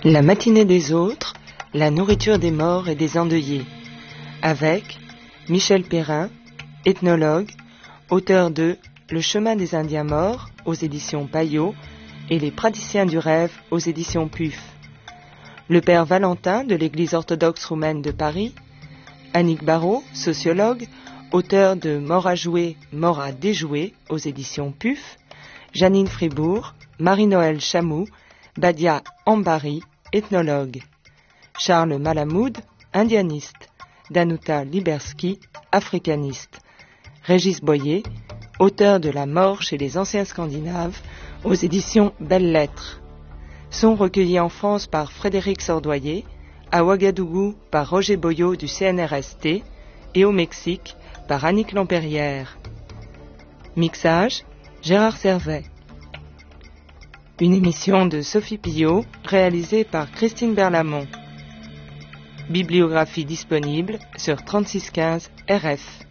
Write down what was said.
La matinée des autres, la nourriture des morts et des endeuillés, avec Michel Perrin, ethnologue, auteur de Le chemin des Indiens morts aux éditions Payot et Les praticiens du rêve aux éditions PUF. Le père Valentin de l'Église orthodoxe roumaine de Paris, Annick Barrault, sociologue, auteur de Mort à jouer, mort à déjouer aux éditions PUF, Janine Fribourg, Marie-Noël Chamou, Badia Ambari, ethnologue, Charles Malamoud, indianiste, Danuta Liberski, africaniste, Régis Boyer, auteur de La mort chez les anciens Scandinaves aux éditions Belles Lettres. Sont recueillis en France par Frédéric Sordoyer, à Ouagadougou par Roger Boyot du CNRST et au Mexique par Annick Lampérière. Mixage, Gérard Servet. Une émission de Sophie Pillot réalisée par Christine Berlamont. Bibliographie disponible sur 3615 RF.